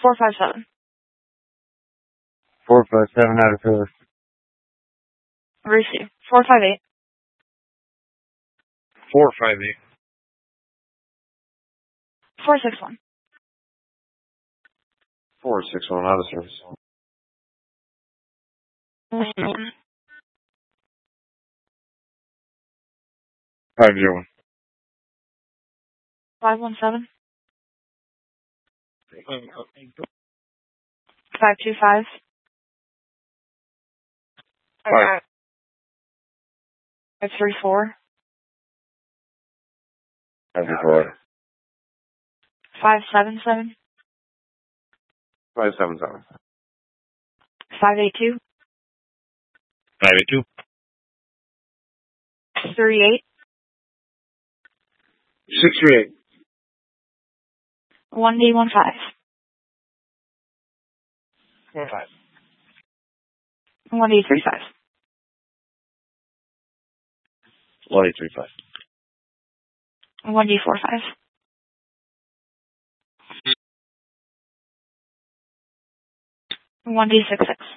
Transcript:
457. 457 out of service. Receive. 458. 458. 461. 461 out of service. 501. 517. 525. 534. 534. 577. 577. 582. 582. 38. 638. 1D15. 15. 1D35. 1835. 1D45. 1D66.